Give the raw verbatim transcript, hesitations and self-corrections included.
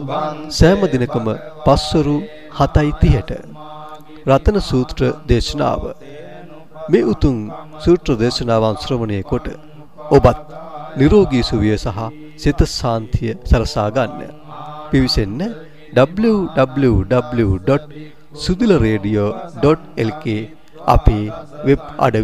සෑම දිනකම පස්වරු හතයි තිහට රතන සූත්‍ර දේශනාව. මේ උතුම් සූත්‍ර දේශනාවන් ශ්‍රවණය කොට ඔබත් නිරෝගී සුවය සහ සිත ශාන්තිය සලසා ගන්න. පිවිසෙන්න w w w dot sudila radio dot l k අපේ වෙබ් අඩවි